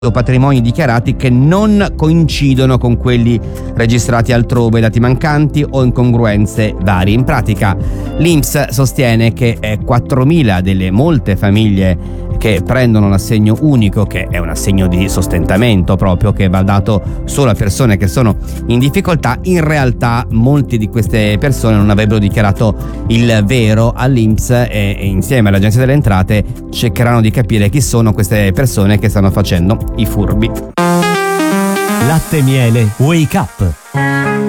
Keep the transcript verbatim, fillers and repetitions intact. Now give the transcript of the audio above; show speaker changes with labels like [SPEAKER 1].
[SPEAKER 1] patrimoni dichiarati che non coincidono con quelli registrati altrove, dati mancanti o incongruenze varie. In pratica l'I N P S sostiene che quattromila delle molte famiglie che prendono l'assegno unico, che è un assegno di sostentamento proprio che va dato solo a persone che sono in difficoltà, in realtà molti di queste persone non avrebbero dichiarato il vero all'I N P S e, e insieme all'Agenzia delle Entrate cercheranno di capire chi sono queste persone che stanno facendo i furbi.
[SPEAKER 2] Latte Miele Wake Up.